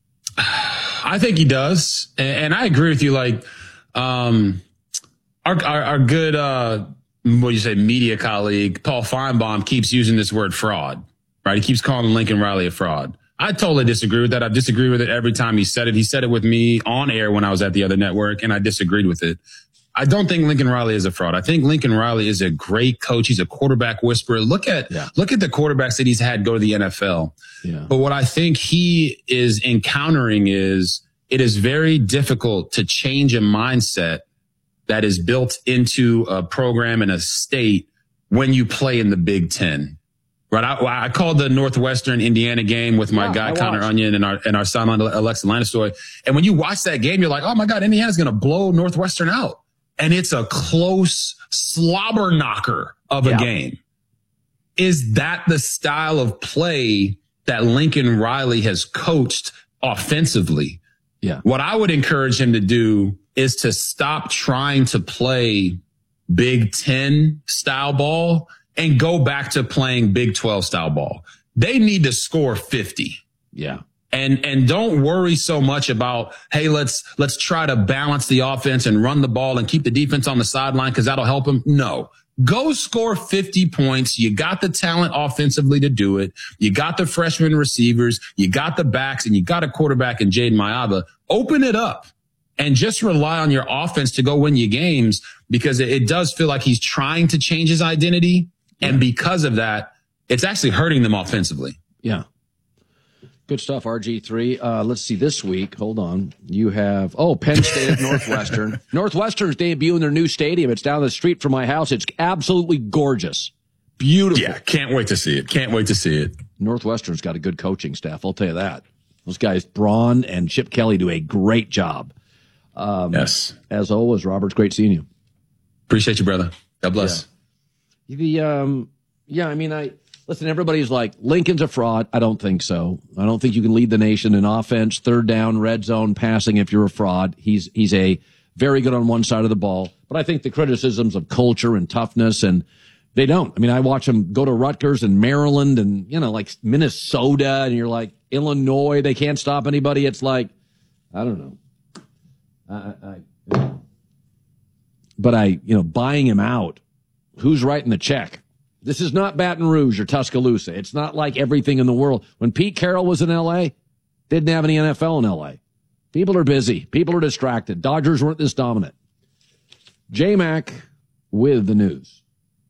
I think he does, and I agree with you. Like, um, our our, our good. Uh, what do you say, media colleague, Paul Feinbaum, keeps using this word fraud, right? He keeps calling Lincoln Riley a fraud. I totally disagree with that. I've disagreed with it every time he said it. He said it with me on air when I was at the other network, and I disagreed with it. I don't think Lincoln Riley is a fraud. I think Lincoln Riley is a great coach. He's a quarterback whisperer. Look at, yeah. look at the quarterbacks that he's had go to the N F L. Yeah. But what I think he is encountering is it is very difficult to change a mindset that is built into a program in a state when you play in the Big Ten. Right. I, I called the Northwestern Indiana game with my yeah, guy, Connor Onion, and our, and our sideline, Alexa Lanistoy. And when you watch that game, you're like, oh my God, Indiana's going to blow Northwestern out. And it's a close slobber knocker of a yeah. game. Is that the style of play that Lincoln Riley has coached offensively? Yeah. What I would encourage him to do is to stop trying to play Big Ten style ball and go back to playing Big twelve style ball. They need to score fifty. Yeah. And, and don't worry so much about, hey, let's, let's try to balance the offense and run the ball and keep the defense on the sideline because that'll help them. No, Go score fifty points. You got the talent offensively to do it. You got the freshman receivers. You got the backs, and you got a quarterback in Jaden Mayaba. Open it up and just rely on your offense to go win you games, because it, it does feel like he's trying to change his identity. And because of that, it's actually hurting them offensively. Yeah. Good stuff, R G three. Uh, let's see, this week, hold on. You have, oh, Penn State at Northwestern. Northwestern's debuting their new stadium. It's down the street from my house. It's absolutely gorgeous. Beautiful. Yeah, can't wait to see it. Can't wait to see it. Northwestern's got a good coaching staff, I'll tell you that. Those guys, Braun and Chip Kelly, do a great job. Um, yes. As always, Robert's great seeing you. Appreciate you, brother. God bless. Yeah. The, um, yeah, I mean, I... Listen, everybody's like, Lincoln's a fraud. I don't think so. I don't think you can lead the nation in offense, third down, red zone, passing if you're a fraud. He's he's a very good on one side of the ball. But I think the criticisms of culture and toughness, and they don't. I mean, I watch them go to Rutgers and Maryland and, you know, like Minnesota, and you're like, Illinois, they can't stop anybody. It's like, I don't know. I, I, but I, you know, buying him out, who's writing the check? This is not Baton Rouge or Tuscaloosa. It's not like everything in the world. When Pete Carroll was in L A, didn't have any N F L in L A. People are busy. People are distracted. Dodgers weren't this dominant. J-Mac with the news.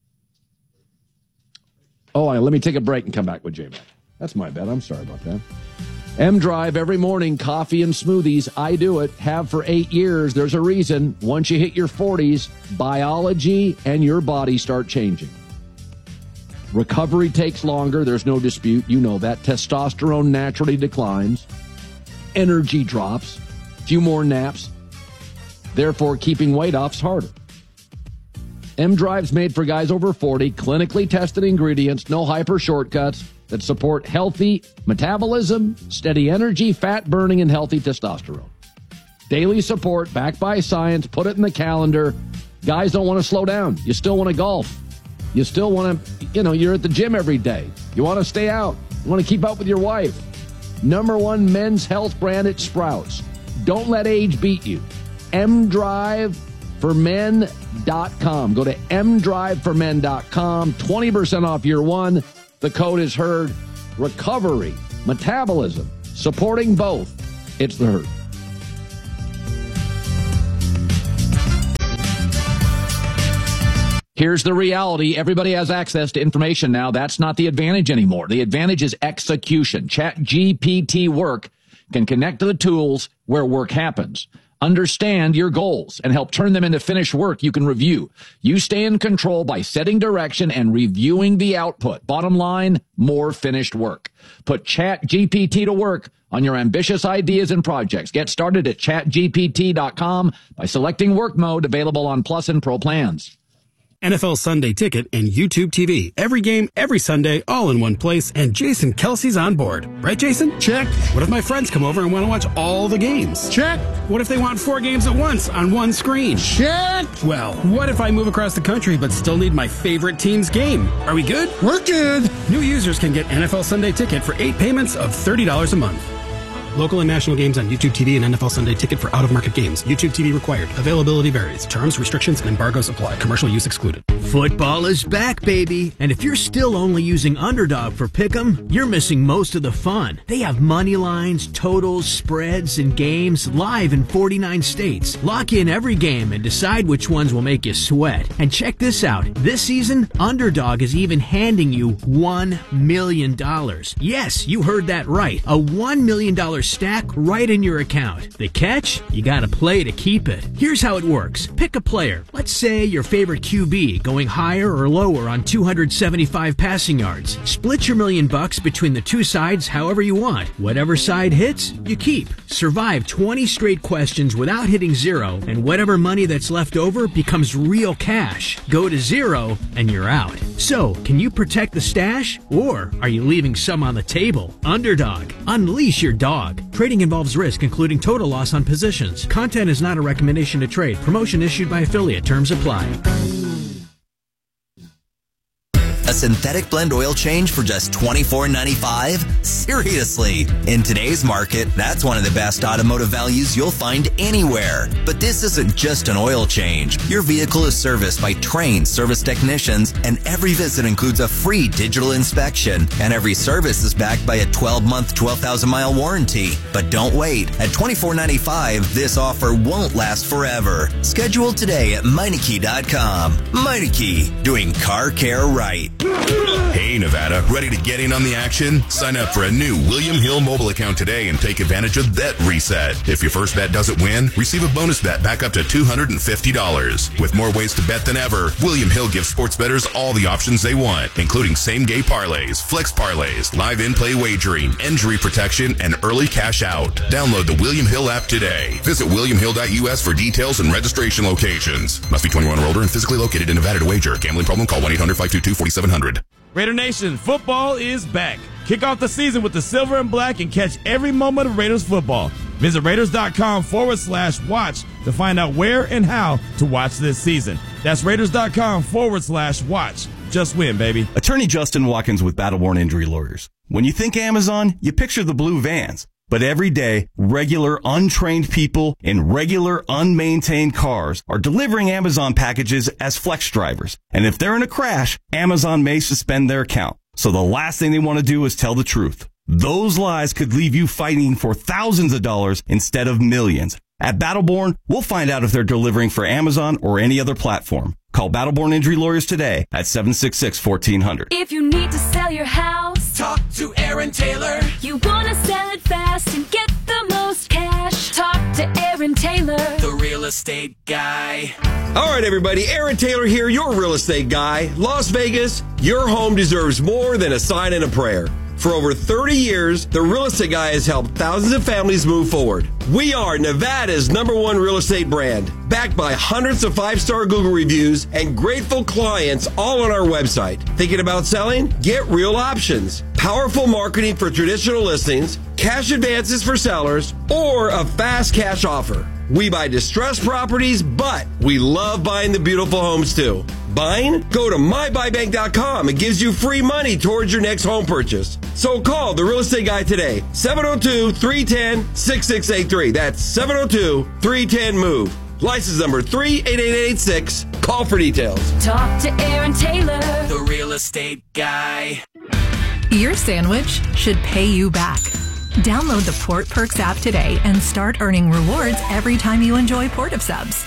Oh, let me take a break and come back with J-Mac. That's my bad. I'm sorry about that. M-Drive every morning, coffee and smoothies. I do it. Have for eight years. There's a reason. Once you hit your forties, biology and your body start changing. Recovery takes longer. There's no dispute. You know that. Testosterone naturally declines. Energy drops. Few more naps. Therefore, keeping weight off's harder. M-Drive's made for guys over forty. Clinically tested ingredients. No hyper shortcuts that support healthy metabolism, steady energy, fat burning, and healthy testosterone. Daily support backed by science. Put it in the calendar. Guys don't want to slow down. You still want to golf. You still want to, you know, you're at the gym every day. You want to stay out. You want to keep up with your wife. Number one men's health brand at Sprouts. Don't let age beat you. M drive for men dot com. Go to M drive for men dot com. twenty percent off year one. The code is HERD. Recovery, metabolism, supporting both. It's the HERD. Here's the reality. Everybody has access to information now. That's not the advantage anymore. The advantage is execution. ChatGPT Work can connect to the tools where work happens. Understand your goals and help turn them into finished work you can review. You stay in control by setting direction and reviewing the output. Bottom line, more finished work. Put ChatGPT to work on your ambitious ideas and projects. Get started at chat G P T dot com by selecting work mode, available on Plus and Pro plans. N F L Sunday Ticket and YouTube T V. Every game, every Sunday, all in one place, and Jason Kelsey's on board. Right, Jason? Check. What if my friends come over and want to watch all the games? Check. What if they want four games at once on one screen? Check. Well, what if I move across the country but still need my favorite team's game? Are we good? We're good. New users can get N F L Sunday Ticket for eight payments of thirty dollars a month. Local and national games on YouTube T V and N F L Sunday Ticket for out-of-market games. YouTube T V required. Availability varies. Terms, restrictions, and embargoes apply. Commercial use excluded. Football is back, baby. And if you're still only using Underdog for Pick'em, you're missing most of the fun. They have money lines, totals, spreads, and games live in forty-nine states. Lock in every game and decide which ones will make you sweat. And check this out. This season, Underdog is even handing you one million dollars. Yes, you heard that right. A one million dollars stack right in your account. The catch? You gotta play to keep it. Here's how it works. Pick a player. Let's say your favorite Q B going higher or lower on two hundred seventy-five passing yards. Split your million bucks between the two sides however you want. Whatever side hits, you keep. Survive twenty straight questions without hitting zero, and whatever money that's left over becomes real cash. Go to zero, and you're out. So, can you protect the stash, or are you leaving some on the table? Underdog. Unleash your dog. Trading involves risk, including total loss on positions. Content is not a recommendation to trade. Promotion issued by affiliate. Terms apply. A synthetic blend oil change for just twenty-four ninety-five? Seriously. In today's market, that's one of the best automotive values you'll find anywhere. But this isn't just an oil change. Your vehicle is serviced by trained service technicians, and every visit includes a free digital inspection, and every service is backed by a twelve-month, twelve thousand mile warranty. But don't wait. At twenty-four ninety-five, this offer won't last forever. Schedule today at Meineke dot com. Meineke, doing car care right. Hey, Nevada, ready to get in on the action? Sign up for a new William Hill mobile account today and take advantage of Bet Reset. If your first bet doesn't win, receive a bonus bet back up to two hundred fifty dollars. With more ways to bet than ever, William Hill gives sports bettors all the options they want, including same-game parlays, flex parlays, live in-play wagering, injury protection, and early cash out. Download the William Hill app today. Visit william hill dot u s for details and registration locations. Must be twenty-one or older and physically located in Nevada to wager. Gambling problem? Call one eight hundred five two two four seven zero zero. Raider Nation, football is back. Kick off the season with the silver and black and catch every moment of Raiders football. Visit Raiders.com forward slash watch to find out where and how to watch this season. That's Raiders.com forward slash watch. Just win, baby. Attorney Justin Watkins with Battleborn Injury Lawyers. When you think Amazon, you picture the blue vans. But every day, regular, untrained people in regular, unmaintained cars are delivering Amazon packages as flex drivers. And if they're in a crash, Amazon may suspend their account. So the last thing they want to do is tell the truth. Those lies could leave you fighting for thousands of dollars instead of millions. At Battleborn, we'll find out if they're delivering for Amazon or any other platform. Call Battleborn Injury Lawyers today at seven six six, one four zero zero. If you need to sell your house, talk to Aaron Taylor. You want to sell it fast and get the most cash, talk to Aaron Taylor, the real estate guy. All right, everybody, Aaron Taylor here, your real estate guy. Las Vegas, your home deserves more than a sign and a prayer. For over thirty years, the Real Estate Guy has helped thousands of families move forward. We are Nevada's number one real estate brand, backed by hundreds of five-star Google reviews and grateful clients all on our website. Thinking about selling? Get real options. Powerful marketing for traditional listings, cash advances for sellers, or a fast cash offer. We buy distressed properties, but we love buying the beautiful homes too. Buying? Go to my buy bank dot com. It gives you free money towards your next home purchase. So call the Real Estate Guy today, seven oh two, three one zero, six six eight three. That's seven oh two, three one zero, MOVE. License number three eight eight eight six. Call for details. talk to Aaron Taylor, the real estate guy. Your sandwich should pay you back. Download the Port Perks app today and start earning rewards every time you enjoy Port of Subs.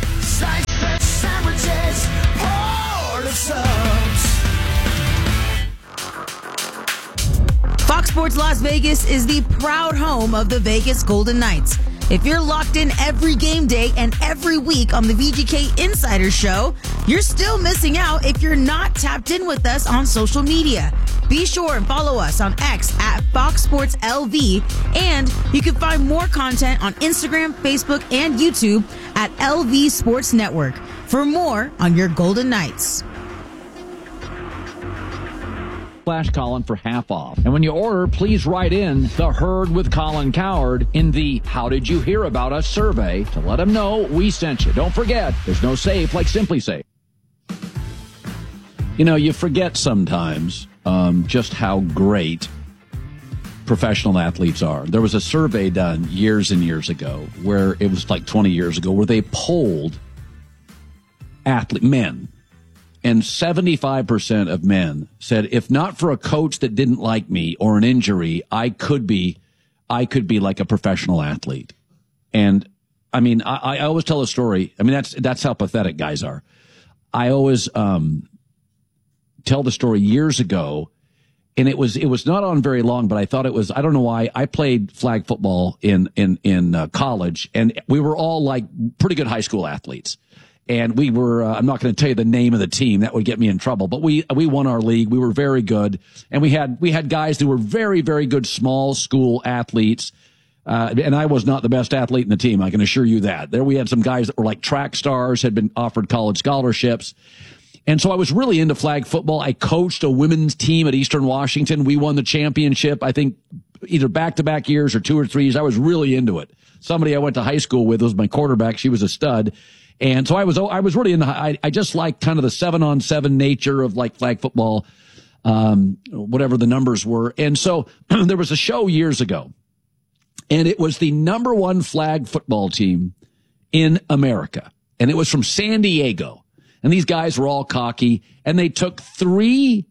Sandwiches, Port of Subs. Fox Sports Las Vegas is the proud home of the Vegas Golden Knights. If you're locked in every game day and every week on the V G K Insider Show, you're still missing out if you're not tapped in with us on social media. Be sure and follow us on X at Fox Sports L V, and you can find more content on Instagram, Facebook, and YouTube at L V Sports Network for more on your Golden Knights. Flash Colin for half off. And when you order, please write in The Herd with Colin Cowherd in the How Did You Hear About Us survey to let them know we sent you. Don't forget, there's no safe like Simply Safe. You know, you forget sometimes um, just how great professional athletes are. There was a survey done years and years ago where it was like twenty years ago where they polled athlete men. And seventy-five percent of men said, if not for a coach that didn't like me or an injury, I could be, I could be like a professional athlete. And I mean, I, I always tell a story. I mean, that's, that's how pathetic guys are. I always, um, tell the story years ago, and it was, it was not on very long, but I thought it was, I don't know why. I played flag football in, in, in uh, college, and we were all like pretty good high school athletes. And we were, uh, I'm not going to tell you the name of the team. That would get me in trouble. But we, we won our league. We were very good. And we had, we had guys who were very, very good small school athletes. Uh, and I was not the best athlete in the team. I can assure you that. There we had some guys that were like track stars, had been offered college scholarships. And so I was really into flag football. I coached a women's team at Eastern Washington. We won the championship, I think, either back-to-back years or two or three years. I was really into it. Somebody I went to high school with was my quarterback. She was a stud. And so I was, I was really in the, I, I just like kind of the seven on seven nature of like flag football, um, whatever the numbers were. And so there was a show years ago, and it was the number one flag football team in America. And it was from San Diego. And these guys were all cocky, and they took three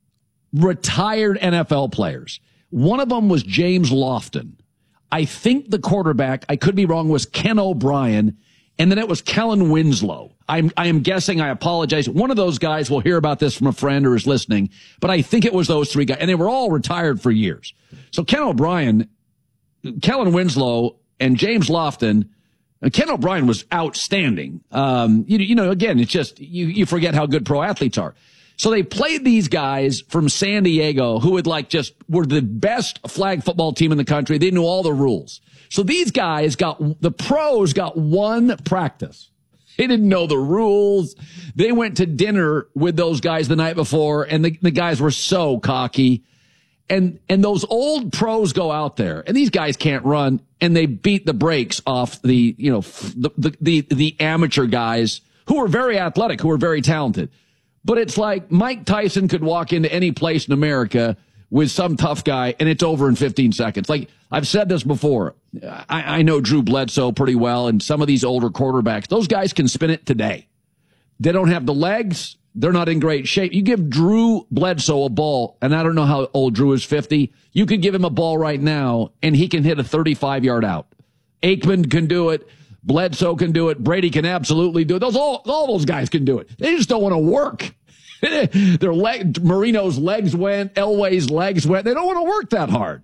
retired N F L players. One of them was James Lofton. I think the quarterback, I could be wrong, was Ken O'Brien. And then it was Kellen Winslow. I'm, I am guessing, I apologize. One of those guys will hear about this from a friend or is listening, but I think it was those three guys. And they were all retired for years. So Ken O'Brien, Kellen Winslow, and James Lofton. And Ken O'Brien was outstanding. Um, you, you know, again, it's just, you, you forget how good pro athletes are. So they played these guys from San Diego who had like just were the best flag football team in the country. They knew all the rules. So these guys got, the pros got one practice. They didn't know the rules. They went to dinner with those guys the night before, and the, the guys were so cocky. And, and those old pros go out there, and these guys can't run, and they beat the brakes off the, you know, the, the, the, the amateur guys who are very athletic, who are very talented. But it's like Mike Tyson could walk into any place in America with some tough guy, and it's over in fifteen seconds. Like, I've said this before. I, I know Drew Bledsoe pretty well, and some of these older quarterbacks, those guys can spin it today. They don't have the legs. They're not in great shape. You give Drew Bledsoe a ball, and I don't know how old Drew is, fifty. You could give him a ball right now, and he can hit a thirty-five yard out. Aikman can do it. Bledsoe can do it. Brady can absolutely do it. Those all, all those guys can do it. They just don't want to work. Their leg, Marino's legs went. Elway's legs went. They don't want to work that hard.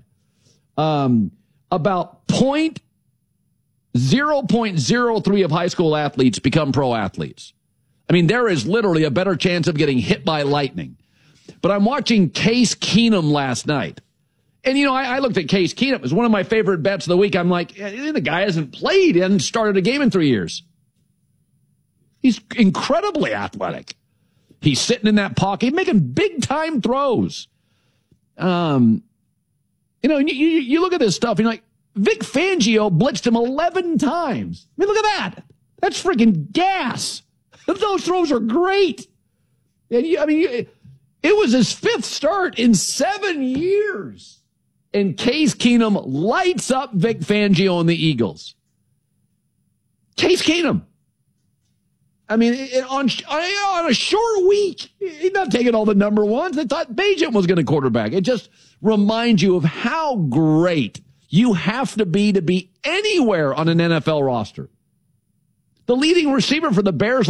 Um, about point zero point zero three of high school athletes become pro athletes. I mean, there is literally a better chance of getting hit by lightning. But I'm watching Case Keenum last night. And, you know, I, I looked at Case Keenum. It was one of my favorite bets of the week. I'm like, eh, the guy hasn't played and started a game in three years. He's incredibly athletic. He's sitting in that pocket, making big-time throws. Um, you know, you, you, you look at this stuff, and you're like, Vic Fangio blitzed him eleven times. I mean, look at that. That's freaking gas. Those throws are great. And you, I mean, it, it was his fifth start in seven years. And Case Keenum lights up Vic Fangio and the Eagles. Case Keenum. I mean, it, on, on a short week, he's not taking all the number ones. They thought Bagent was going to quarterback. It just reminds you of how great you have to be to be anywhere on an N F L roster. The leading receiver for the Bears